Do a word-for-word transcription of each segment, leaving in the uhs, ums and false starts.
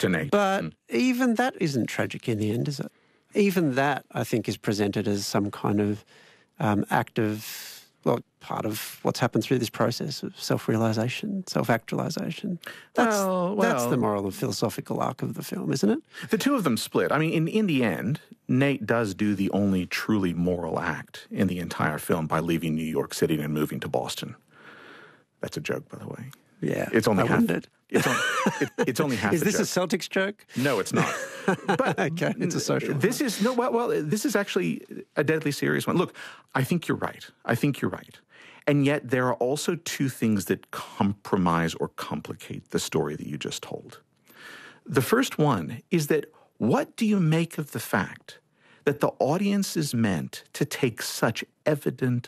to Nate. But mm. even that isn't tragic in the end, is it? Even that, I think, is presented as some kind of um, act of, well, part of what's happened through this process of self-realisation, self-actualisation. That's, well, well, that's the moral and philosophical arc of the film, isn't it? The two of them split. I mean, in, in the end, Nate does do the only truly moral act in the entire film by leaving New York City and moving to Boston. That's a joke, by the way. Yeah, it's only I half. wondered. It's, on, it, it's only half. Is a this joke. a Celtics joke? No, it's not. But okay, it's a social. This is no. Well, well, this is actually a deadly serious one. Look, I think you're right. I think you're right. And yet there are also two things that compromise or complicate the story that you just told. The first one is that what do you make of the fact that the audience is meant to take such evident,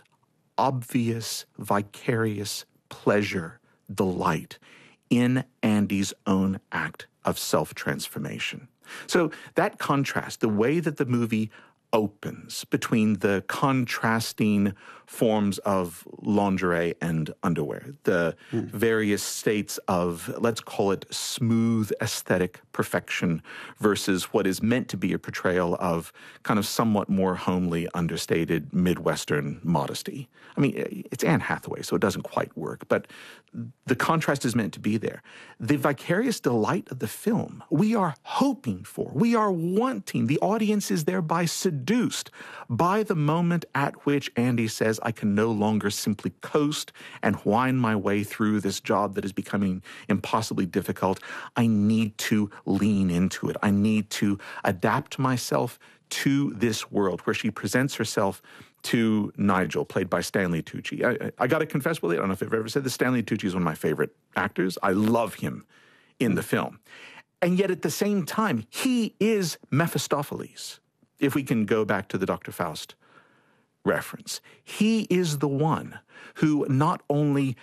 obvious, vicarious pleasure, delight in Andy's own act of self-transformation? So that contrast, the way that the movie opens between the contrasting forms of lingerie and underwear, the mm. various states of, let's call it, smooth aesthetic perfection versus what is meant to be a portrayal of kind of somewhat more homely, understated Midwestern modesty. I mean, it's Anne Hathaway, so it doesn't quite work, but the contrast is meant to be there. The vicarious delight of the film, we are hoping for, we are wanting, the audience is thereby seduced by the moment at which Andy says, I can no longer simply coast and whine my way through this job that is becoming impossibly difficult. I need to lean into it. I need to adapt myself to this world, where she presents herself to Nigel, played by Stanley Tucci. I, I, I got to confess, Willie, I don't know if I've ever said this, Stanley Tucci is one of my favorite actors. I love him in the film. And yet at the same time, he is Mephistopheles, if we can go back to the Doctor Faust reference. He is the one who not only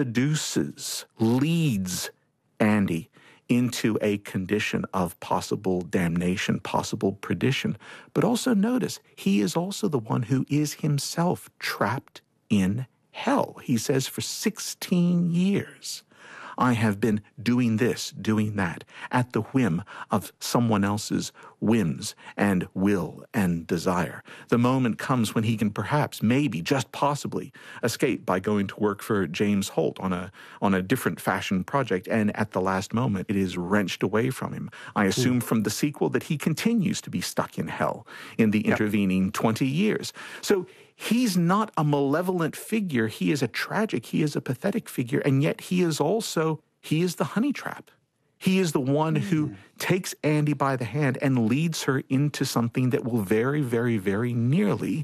seduces, leads Andy into a condition of possible damnation, possible perdition, but also notice, he is also the one who is himself trapped in hell. He says, for sixteen years, I have been doing this, doing that, at the whim of someone else's whims and will and desire. The moment comes when he can perhaps, maybe, just possibly, escape by going to work for James Holt on a on a different fashion project, and at the last moment, it is wrenched away from him. I assume mm. from the sequel that he continues to be stuck in hell in the intervening yep. twenty years. So he's not a malevolent figure. He is a tragic, he is a pathetic figure, and yet he is also, he is the honey trap. He is the one mm. who takes Andy by the hand and leads her into something that will very, very, very nearly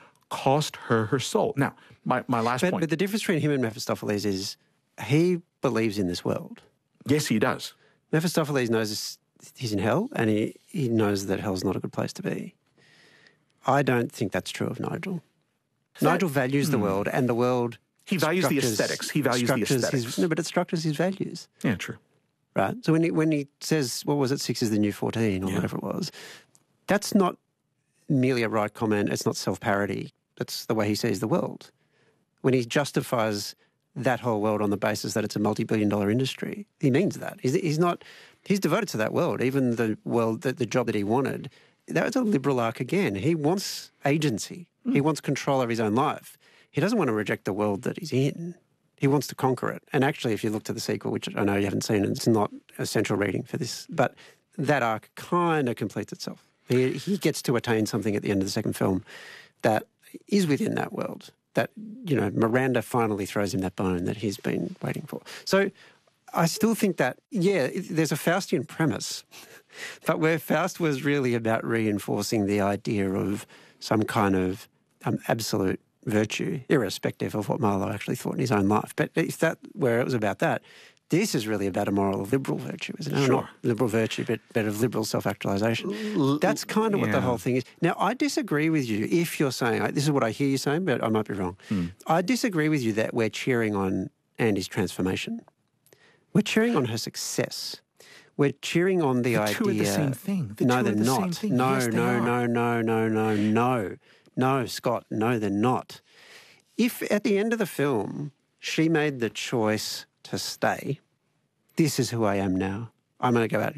cost her her soul. Now, my, my last but, point. But the difference between him and Mephistopheles is he believes in this world. Yes, he does. Mephistopheles knows he's in hell, and he, he knows that hell's not a good place to be. I don't think that's true of Nigel. That, Nigel values mm. the world, and the world... He values the aesthetics. He values the aesthetics. His, no, but it structures his values. Yeah, true. Right? So when he, when he says, what was it, six is the new fourteen, or yeah. whatever it was, that's not merely a right comment. It's not self-parody. That's the way he sees the world. When he justifies that whole world on the basis that it's a multi-billion dollar industry, he means that. He's, he's not... He's devoted to that world, even the world, the, the job that he wanted. That was a liberal arc again. He wants agency. Mm. He wants control of his own life. He doesn't want to reject the world that he's in. He wants to conquer it. And actually, if you look to the sequel, which I know you haven't seen, it's not a central reading for this, but that arc kind of completes itself. He, he gets to attain something at the end of the second film that is within that world, that, you know, Miranda finally throws him that bone that he's been waiting for. So I still think that, yeah, there's a Faustian premise, but where Faust was really about reinforcing the idea of some kind of um, absolute virtue, irrespective of what Marlowe actually thought in his own life. But if that, where it was about that, this is really about a moral of liberal virtue, isn't it? Sure. Not liberal virtue, but, but of liberal self-actualisation. That's kind of yeah. what the whole thing is. Now, I disagree with you if you're saying, this is what I hear you saying, but I might be wrong. Hmm. I disagree with you that we're cheering on Andy's transformation. We're cheering on her success. We're cheering on the, the idea... two are the same thing. The no, two they're are the not. Same thing. No, yes, no, are. no, no, no, no, no. No, Scott, no, they're not. If at the end of the film she made the choice to stay, this is who I am now. I'm going to go out